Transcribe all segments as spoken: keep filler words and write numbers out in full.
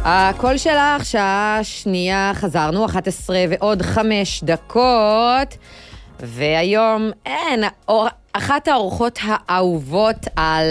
הקול שלך, שעה שנייה, חזרנו, אחת עשרה ועוד חמש דקות, והיום אין, אחת האורחות האהובות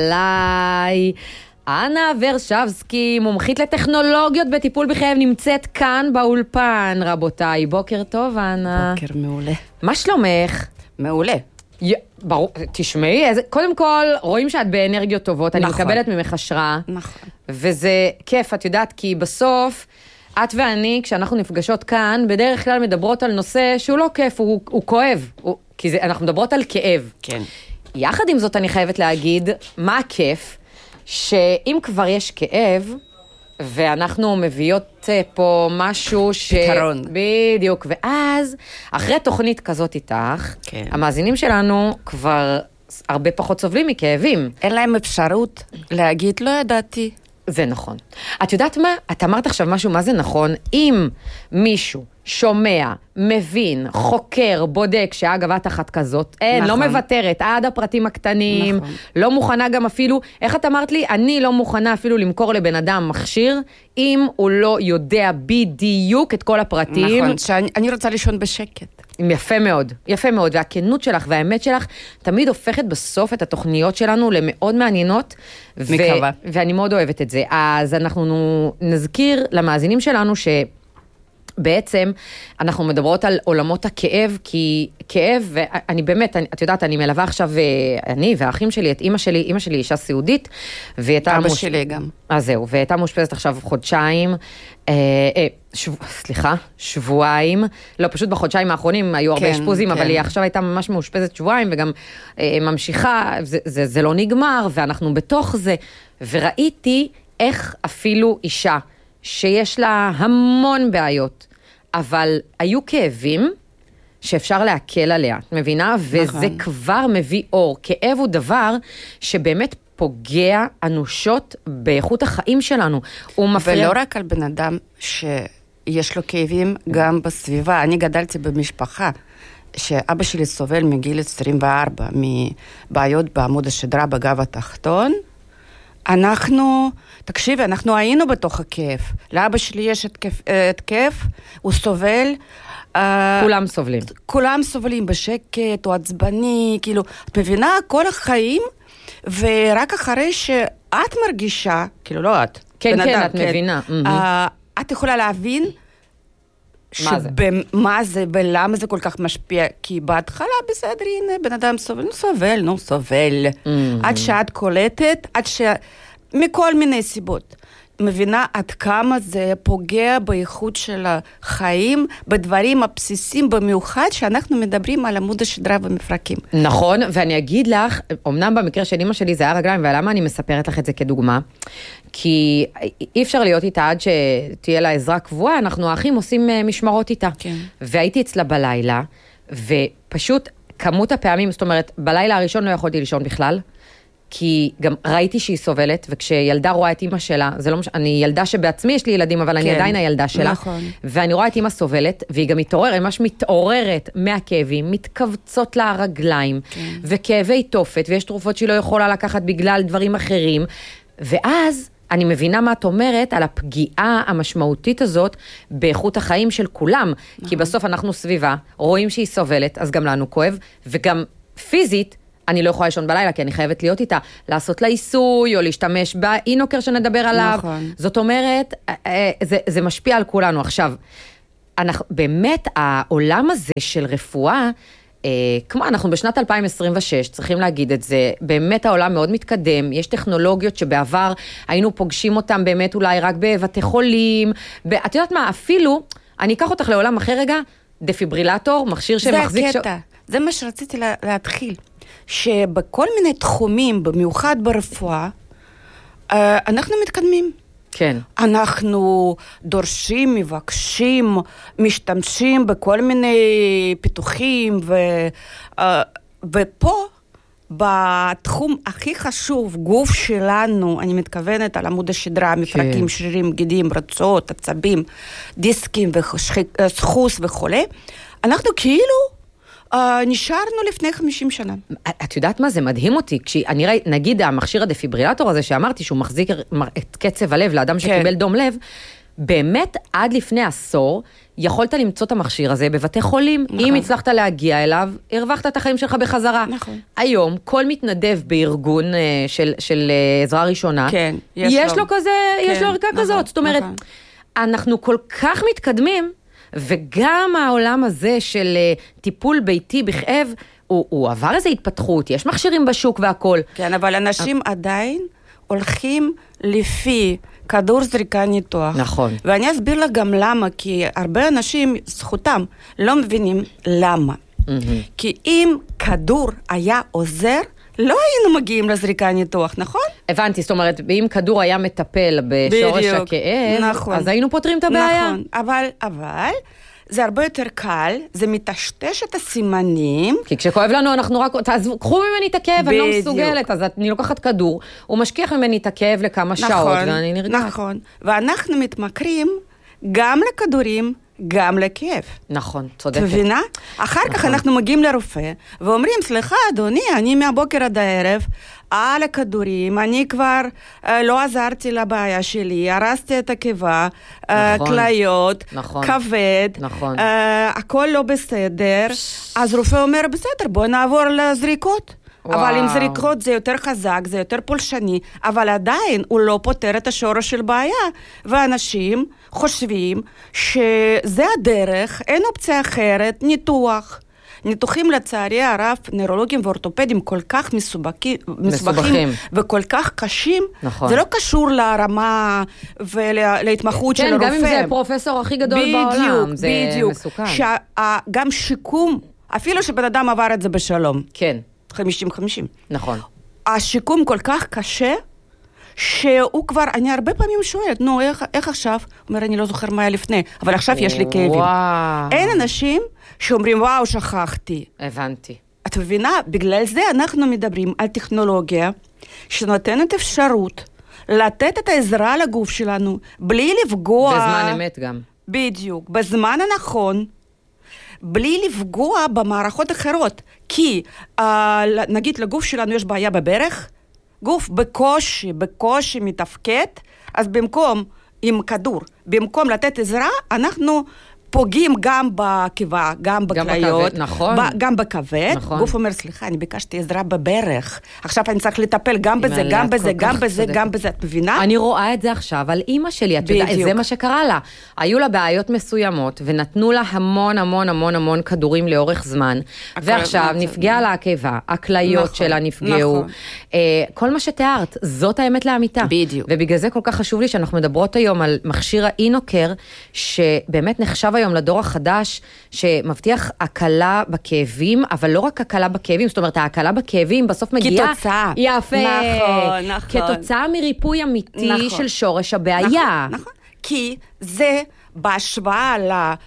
עליי, אנה ורשבסקי, מומחית לטכנולוגיות בטיפול בכאב, נמצאת כאן באולפן, רבותיי. בוקר טוב, אנה. בוקר מעולה. מה שלומך? מעולה. י... ברור, תשמעי, איזה... קודם כל, רואים שאת באנרגיות טובות, נכון. אני מקבלת ממך השראה. נכון. וזה כיף, את יודעת, כי בסוף, את ואני, כשאנחנו נפגשות כאן, בדרך כלל מדברות על נושא שהוא לא כיף, הוא, הוא כואב, הוא... כי זה, אנחנו מדברות על כאב. כן. יחד עם זאת, אני חייבת להגיד, מה הכיף? שאם כבר יש כאב, ואנחנו מביאות פה משהו ש... פתרון. בדיוק, ואז, אחרי תוכנית כזאת איתך, כן. המאזינים שלנו כבר הרבה פחות סובלים מכאבים. אין להם אפשרות להגיד, לא ידעתי. זה נכון. את יודעת מה? את אמרת עכשיו משהו, מה זה נכון? אם מישהו שומע, מבין, חוקר, בודק, שאגב, את אחת כזאת, אין, נכון. לא מוותרת, עד הפרטים הקטנים, נכון. לא מוכנה גם אפילו, איך את אמרת לי? אני לא מוכנה אפילו למכור לבן אדם מכשיר, אם הוא לא יודע בדיוק את כל הפרטים. נכון, שאני אני רוצה לישון בשקט. יפה מאוד, יפה מאוד, והכנות שלך והאמת שלך תמיד הופכת בסוף את התוכניות שלנו למאוד מעניינות. מקווה. ו- ואני מאוד אוהבת את זה. אז אנחנו נזכיר למאזינים שלנו ש... בעצם אנחנו מדברות על עולמות הכאב, כי כאב, ואני באמת, אני, את יודעת, אני מלווה עכשיו, אני והאחים שלי, את אמא שלי, אמא שלי אישה סיעודית, והייתה... אבא מוש... שלי גם. אז זהו, והייתה מאושפזת עכשיו חודשיים, אה, אה, שב... סליחה, שבועיים, לא, פשוט בחודשיים האחרונים היו הרבה כן, אשפוזים, כן. אבל היא עכשיו הייתה ממש מאושפזת שבועיים, וגם אה, ממשיכה, זה, זה, זה לא נגמר, ואנחנו בתוך זה, וראיתי איך אפילו אישה, שיש לה המון בעיות, אבל היו כאבים שאפשר להקל עליה, את מבינה? נכון. וזה כבר מביא אור. כאב הוא דבר שבאמת פוגע אנושות באיכות החיים שלנו. הוא מפריע... ולא רק על בן אדם שיש לו כאבים, גם בסביבה. אני גדלתי במשפחה שאבא שלי סובל מגיל עשרים וארבע, מבעיות בעמוד השדרה בגב התחתון. אנחנו, תקשיבי, אנחנו היינו בתוך הכאב. לאבא שלי יש התקף, הוא סובל. כולם סובלים. כולם סובלים בשקט או עצבני, כאילו, את מבינה, כל החיים, ורק אחרי שאת מרגישה, כאילו לא את, כן, כן, אדם, את מבינה. את יכולה להבין מה זה? מה זה ולמה זה כל כך משפיע, כי בהתחלה בסדר, הנה, בן אדם סובל, נו סובל, נו סובל, עד שאת קולטת, עד ש... מכל מיני סיבות. מבינה עד כמה זה פוגע באיכות של החיים, בדברים הבסיסיים במיוחד, שאנחנו מדברים על עמוד השדרה ומפרקים. נכון, ואני אגיד לך, אמנם במקרה של אמא שלי זה היה רגליים, ולמה אני מספרת לך את זה כדוגמה? כי אי אפשר להיות איתה עד שתהיה לה עזרה קבועה, אנחנו האחים עושים משמרות איתה. כן. והייתי אצלה בלילה, ופשוט כמות הפעמים, זאת אומרת, בלילה הראשון לא יכולתי לישון בכלל, כי גם ראיתי שהיא סובלת, וכשילדה רואה את אמא שלה, זה לא מש... אני ילדה שבעצמי יש לי ילדים, אבל כן. אני עדיין הילדה שלה, נכון. ואני רואה את אמא סובלת, והיא גם מתעוררת, ממש מתעוררת מהכאבים, מתכווצות לה הרגליים, כן. וכאבי תופת, ויש תרופות שהיא לא יכולה לקחת בגלל דברים אחרים, ואז אני מבינה מה את אומרת על הפגיעה המשמעותית הזאת באיכות החיים של כולם, נכון. כי בסוף אנחנו סביבה, רואים שהיא סובלת, אז גם לנו כואב, וגם פיזית, אני לא יכולה לישון בלילה, כי אני חייבת להיות איתה, לעשות לה עיסוי, או להשתמש באינוקר שנדבר עליו. נכון. זאת אומרת, זה, זה משפיע על כולנו. עכשיו, אנחנו, באמת, העולם הזה של רפואה, כמו אנחנו בשנת אלפיים עשרים ושש, צריכים להגיד את זה, באמת העולם מאוד מתקדם, יש טכנולוגיות שבעבר היינו פוגשים אותם באמת אולי רק בבתי חולים, את יודעת מה, אפילו, אני אקח אותך לעולם אחר רגע, דפיברילטור, מכשיר שמחזיק... זה הקטע, ש... זה מה שרציתי לה, להתחיל. שבכל מיני תחומים, במיוחד ברפואה, אנחנו מתקדמים. כן. אנחנו דורשים, מבקשים, משתמשים בכל מיני פיתוחים, ו, ופה, בתחום הכי חשוב, גוף שלנו, אני מתכוונת על עמוד השדרה, מפרקים, כן. שרירים, גידים, רצועות, עצבים, דיסקים, סחוס וכו', אנחנו כאילו, Uh, נשארנו לפני חמישים שנה. את יודעת מה? זה מדהים אותי. כשאני ראי, נגיד המכשיר הדפיברילטור הזה שאמרתי שהוא מחזיק את קצב הלב לאדם שקיבל דום לב, באמת עד לפני עשור, יכולת למצוא את המכשיר הזה בבתי חולים. נכון. אם הצלחת להגיע אליו, הרווחת את החיים שלך בחזרה. נכון. היום, כל מתנדב בארגון של, של עזרה ראשונה, כן, יש, יש לו. לו כזה, כן, יש לו ערכה נכון, כזאת. זאת אומרת, נכון. אנחנו כל כך מתקדמים, וגם העולם הזה של טיפול ביתי בכאב, הוא, הוא עבר איזו התפתחות, יש מכשירים בשוק והכל. כן, אבל אנשים עדיין הולכים לפי כדור זריקה ניתוח. נכון. ואני אסביר לה גם למה, כי הרבה אנשים, זכותם, לא מבינים למה. Mm-hmm. כי אם כדור היה עוזר, לא היינו מגיעים לזריקה ניתוח, נכון? הבנתי, זאת אומרת, אם כדור היה מטפל בשורש בדיוק, הכאב, נכון. אז היינו פותרים את הבעיה. נכון, אבל, אבל, זה הרבה יותר קל, זה מטשטש את הסימנים. כי כשכואב לנו, אנחנו רק, תעזבו, קחו ממני את הכאב, אני לא מסוגלת, אז אני לוקחת כדור, הוא משכיח ממני את הכאב לכמה נכון, שעות, ואני נרגעת. נכון, ואנחנו מתמכרים גם לכדורים, גם לכאב. נכון, צודקת. תבינה? אחר נכון. כך אנחנו מגיעים לרופא, ואומרים, סליחה, אדוני, אני מהבוקר עד הערב, על הכדורים, אני כבר אה, לא עזרתי לבעיה שלי, הרסתי את הקיבה, אה, נכון, כליות, נכון, כבד, נכון. אה, הכל לא בסדר, אז רופא אומר, בסדר, בוא נעבור לזריקות. וואו. אבל עם זריקות זה יותר חזק, זה יותר פולשני, אבל עדיין הוא לא פותר את השורש של בעיה, ואנשים חושבים שזה הדרך, אין אופציה אחרת, ניתוח. ניתוחים לצערי הרב, נוירולוגים ואורתופדים כל כך מסובכים, מסובכים וכל כך קשים, נכון. זה לא קשור לרמה ולהתמחות כן, של הרופא. גם אם זה הפרופסור הכי גדול בדיוק, בעולם, זה בדיוק. מסוכן. גם שיקום, אפילו שבן אדם עבר את זה בשלום. כן. חמישים חמישים. נכון. השיקום כל כך קשה, שהוא כבר, אני הרבה פעמים שואלת, נו, איך, איך עכשיו? הוא אומר, אני לא זוכר מה היה לפני, אבל עכשיו יש לי כאבים. וואו. אין אנשים שאומרים, וואו, שכחתי. הבנתי. את מבינה? בגלל זה אנחנו מדברים על טכנולוגיה שנותנת אפשרות לתת את העזרה לגוף שלנו, בלי לפגוע... בזמן אמת גם. בדיוק, בזמן הנכון, בלי לפגוע במערכות אחרות. כי, אה, נגיד, לגוף שלנו יש בעיה בברך, גוף בקושי, בקושי מתפקד, אז במקום, עם כדור, במקום לתת עזרה, אנחנו פוגעים גם בקיבה, גם בכליות, נכון. ב- גם בכבד. נכון. גוף אומר, סליחה, אני ביקשתי עזרה בברך, עכשיו אני צריך לטפל גם בזה, גם בזה, גם בזה, גם בזה, את מבינה? אני רואה את זה עכשיו על אימא שלי, את יודעת, זה מה שקרה לה. היו לה בעיות מסוימות, ונתנו לה המון המון המון המון כדורים לאורך זמן, ועכשיו נפגעה לה הקיבה, הכליות נכון, שלה נפגעו, נכון. כל מה שתיארת, זאת האמת לאמיתה. בדיוק. ובגלל זה כל כך חשוב לי שאנחנו מדברות היום על מכשיר האינוקר, שבאמת נחשב היום לדור החדש, שמבטיח הקלה בכאבים, אבל לא רק הקלה בכאבים, זאת אומרת, ההקלה בכאבים בסוף מגיעה... כתוצאה. יפה. נכון, נכון. כתוצאה מריפוי אמיתי נכון. של שורש הבעיה. נכון, נכון. כי זה בהשוואה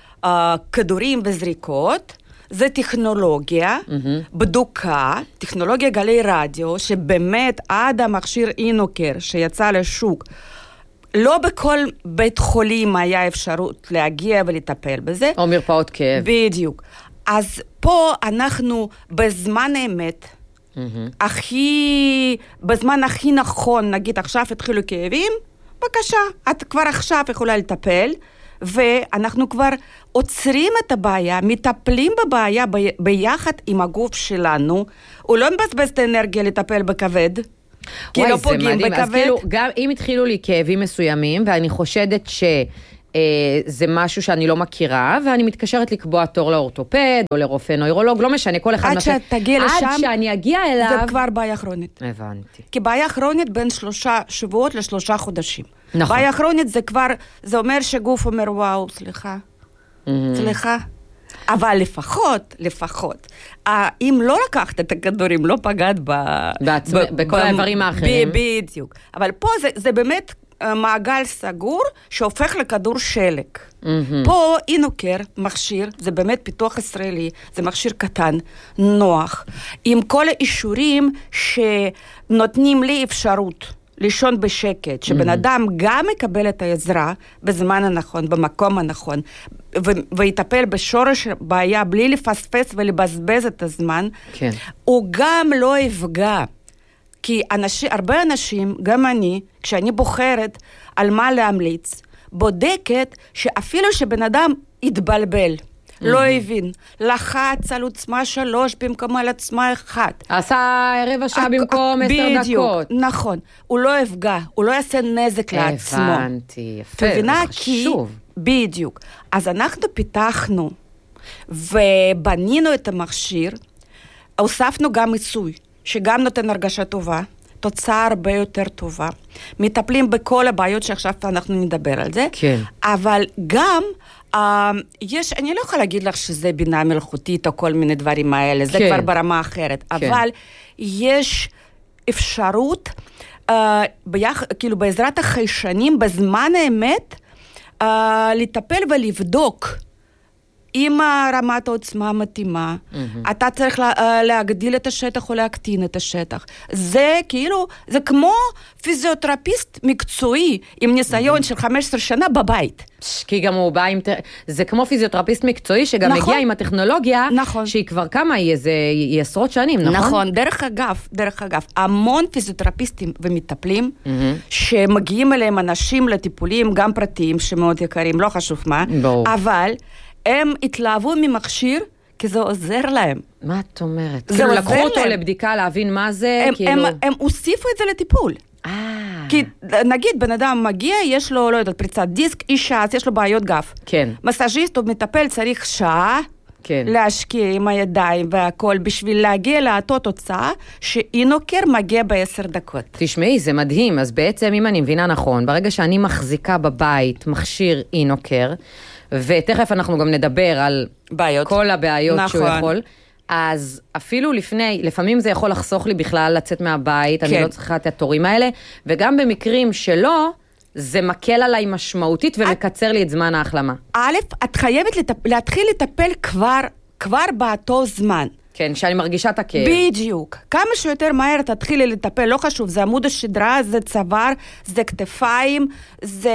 לכדורים וזריקות, זה טכנולוגיה בדוקה, טכנולוגיה גלי רדיו, שבאמת עד המכשיר אינוקר שיצא לשוק, לא בכל בית חולים היה אפשרות להגיע ולטפל בזה. או מרפאות כאב. בדיוק. אז פה אנחנו בזמן האמת, mm-hmm. הכי, בזמן הכי נכון, נגיד עכשיו התחילו כאבים, בבקשה, את כבר עכשיו יכולה לטפל, ואנחנו כבר עוצרים את הבעיה, מטפלים בבעיה ב, ביחד עם הגוף שלנו, הוא לא מבזבז את האנרגיה לטפל בכבד, כי לא פוגעים בכבד. אז כאילו, גם אם התחילו לי כאבים מסוימים, ואני חושדת שזה משהו שאני לא מכירה, ואני מתקשרת לקבוע תור לאורתופד, או לרופא נוירולוג, לא משנה, כל אחד... עד שתגיע לשם, עד שאני אגיע אליו... זה כבר בעיה כרונית. הבנתי. כי בעיה כרונית בין שלושה שבועות לשלושה חודשים. נכון. בעיה כרונית זה כבר, זה אומר שגוף אומר, וואו, סליחה, סליחה. אבל לפחות, לפחות, אם לא לקחת את הכדורים, לא פגעת ב... בעצמי, בכל האיברים האחרים. בדיוק. אבל פה זה, זה באמת מעגל סגור שהופך לכדור שלג. פה אינוקר, מכשיר, זה באמת פיתוח ישראלי, זה מכשיר קטן, נוח, עם כל האישורים שנותנים לי אפשרות. לישון בשקט, שבן אדם גם מקבל את העזרה בזמן הנכון, במקום הנכון, ויטפל בשורש בעיה בלי לפספס ולבזבז את הזמן, כן. הוא גם לא יפגע. כי אנשים, הרבה אנשים, גם אני, כשאני בוחרת על מה להמליץ, בודקת שאפילו שבן אדם התבלבל, לא הבין, לחץ על עוצמה שלוש במקום על עצמה אחת. עשה רבע שעה במקום עשר דקות. נכון. הוא לא יפגע, הוא לא יעשה נזק לעצמו. הבנתי, יפה, זה חשוב. בדיוק. אז אנחנו פיתחנו ובנינו את המכשיר, הוספנו גם עיסוי, שגם נותן הרגשה טובה, תוצאה הרבה יותר טובה. מטפלים בכל הבעיות שעכשיו אנחנו נדבר על זה. כן. אבל גם, uh, יש, אני לא יכולה להגיד לך שזה בינה מלאכותית או כל מיני דברים האלה, זה כן. כבר ברמה אחרת. כן. אבל יש אפשרות, uh, ביח, כאילו בעזרת החיישנים, בזמן האמת, uh, לטפל ולבדוק, עם רמת העוצמה המתאימה, mm-hmm. אתה צריך לה, להגדיל את השטח או להקטין את השטח. זה כאילו, זה כמו פיזיותרפיסט מקצועי, עם ניסיון mm-hmm. של חמש עשרה שנה בבית. כי גם הוא בא עם, זה כמו פיזיותרפיסט מקצועי, שגם נכון. מגיע עם הטכנולוגיה, נכון. שהיא כבר כמה, היא איזה, היא עשרות שנים, נכון? נכון, דרך אגב, דרך אגב, המון פיזיותרפיסטים ומטפלים, mm-hmm. שמגיעים אליהם אנשים לטיפולים, גם פרטיים, שמאוד יקרים, לא חשוב מה, בוא. אבל הם התלהבו ממכשיר, כי זה עוזר להם. מה את אומרת? כאילו לקחו אותו לבדיקה, להבין מה זה, הם, כאילו... הם, הם הוסיפו את זה לטיפול. אה. כי נגיד, בן אדם מגיע, יש לו, לא יודעת, פריצת דיסק, אישה, אז יש לו בעיות גב. כן. מסאז'יסט או מטפל צריך שעה, כן. להשקיע עם הידיים והכל, בשביל להגיע לאותו תוצאה, שאינוקר מגיע בעשר דקות. תשמעי, זה מדהים. אז בעצם, אם אני מבינה נכון, ברגע שאני מחזיקה בבית מכשיר אינוקר, ותכף אנחנו גם נדבר על בעיות. כל הבעיות נכון. שהוא יכול, אז אפילו לפני, לפעמים זה יכול לחסוך לי בכלל לצאת מהבית, כן. אני לא צריכה את התורים האלה, וגם במקרים שלא, זה מקל עליי משמעותית ומקצר לי את זמן ההחלמה. א', את חייבת לטפ... להתחיל לטפל כבר, כבר באותו זמן. כן, שאני מרגישה את הכאב. בדיוק. כמה שיותר מהר תתחילי לטפל, לא חשוב, זה עמוד השדרה, זה צוואר, זה כתפיים, זה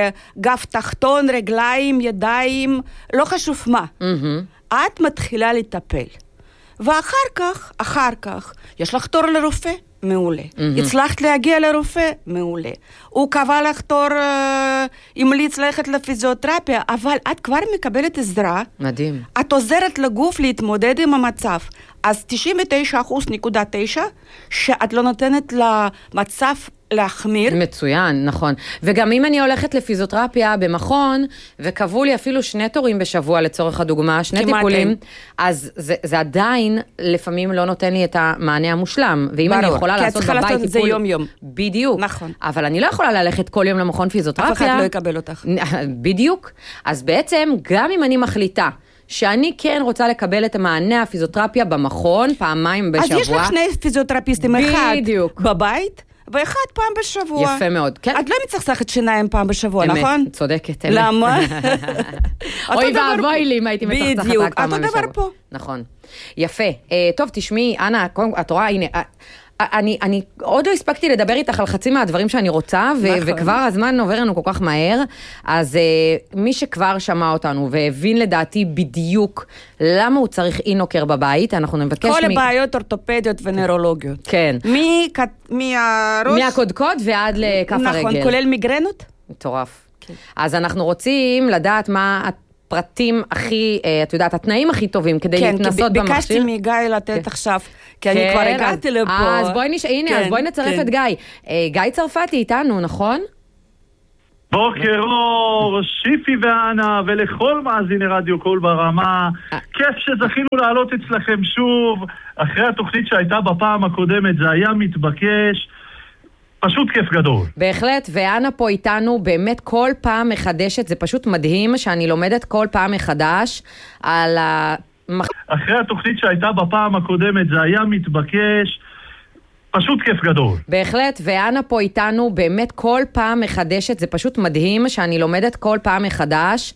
גב תחתון, רגליים, ידיים, לא חשוב מה. Mm-hmm. את מתחילה לטפל. ואחר כך, אחר כך, יש לך תור לרופא? מעולה. Mm-hmm. הצלחת להגיע לרופא? מעולה. הוא קבע לך תור, אה, המליץ ללכת לפיזיותרפיה, אבל את כבר מקבלת עזרה. מדהים. את עוזרת לגוף להתמודד עם המצב. אז תשעים ותשע אחוז נקודה תשע, שאת לא נותנת למצב להחמיר. מצוין, נכון. וגם אם אני הולכת לפיזיותרפיה במכון, וקבעו לי אפילו שני תורים בשבוע לצורך הדוגמה, שני טיפולים, אין. אז זה, זה עדיין לפעמים לא נותן לי את המענה המושלם. ואם ברור, אני יכולה לעשות בבית טיפול... זה יום יום. בדיוק. נכון. אבל אני לא יכולה ללכת כל יום למכון פיזיותרפיה. אף אחד לא יקבל אותך. בדיוק. אז בעצם, גם אם אני מחליטה, שאני כן רוצה לקבל את המענה הפיזיותרפיה במכון, פעמיים בשבוע. אז יש לך שני פיזיותרפיסטים, אחד בבית, ואחד פעם בשבוע. יפה מאוד. כן. את לא מצחצחת שיניים פעם בשבוע, אמת, נכון? צודקת. אמת. למה? אוי ואבוי לי אם הייתי מצחצחת רק פעם בשבוע. בדיוק, אותו דבר פה. נכון. יפה. טוב, תשמעי, אנה, את רואה, הנה... אני, אני עוד לא הספקתי לדבר איתך על חצי מהדברים שאני רוצה, ו- נכון. וכבר הזמן עובר לנו כל כך מהר, אז uh, מי שכבר שמע אותנו והבין לדעתי בדיוק למה הוא צריך אינוקר בבית, אנחנו נבקש... כל מ... הבעיות אורתופדיות ונוירולוגיות. כן. מהראש... מהקודקוד ועד לכף נכון, הרגל. נכון, כולל מיגרנות? מטורף. כן. אז אנחנו רוצים לדעת מה... פרטים הכי, את יודעת, התנאים הכי טובים כדי כן, להתנסות במכשיר. כן, ביקשתי מגיא לתת כן. עכשיו, כי כן, אני כבר הגעתי לפה. אז בואי נש... הנה, כן, אז בואי נצרף כן. את גיא. גיא צרפתי איתנו, נכון? בוקר אור, שיפי ואנה, ולכל מאזיני רדיו קול ברמה. כיף שזכינו לעלות אצלכם שוב. אחרי התוכנית שהייתה בפעם הקודמת, זה היה מתבקש. פשוט כיף גדול. בהחלט, ואנה פה איתנו באמת כל פעם מחדשת, זה פשוט מדהים שאני לומדת כל פעם מחדש על ה... אחרי התוכנית שהייתה בפעם הקודמת, זה היה מתבקש, פשוט כיף גדול. בהחלט, ואנה פה איתנו באמת כל פעם מחדשת, זה פשוט מדהים שאני לומדת כל פעם מחדש